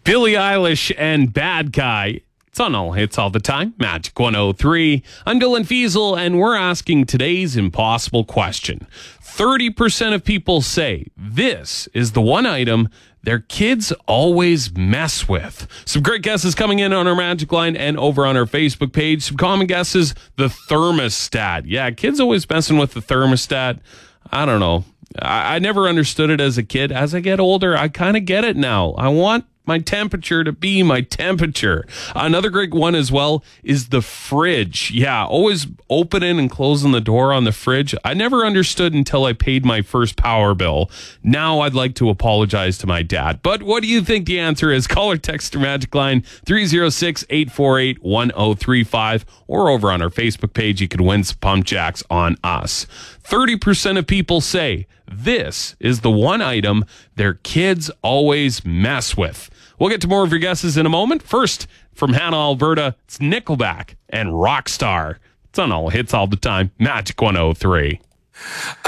Billie Eilish and Bad Guy. It's on all hits all the time. Magic 103. I'm Dylan Fiesel, and we're asking today's impossible question. 30% of people say this is the one item their kids always mess with. Some great guesses coming in on our Magic line and over on our Facebook page. Some common guesses, the thermostat. Yeah, kids always messing with the thermostat. I don't know. I never understood it as a kid. As I get older, I kind of get it now. I want my temperature to be my temperature. Another great one as well is the fridge. Yeah, always opening and closing the door on the fridge. I never understood until I paid my first power bill. Now I'd like to apologize to my dad. But what do you think the answer is? Call or text our Magic line 306-848-1035 or over on our Facebook page. You could win some pump jacks on us. 30% of people say this is the one item their kids always mess with. We'll get to more of your guesses in a moment. First, from Hannah, Alberta, it's Nickelback and Rockstar. It's on all hits all the time. Magic 103.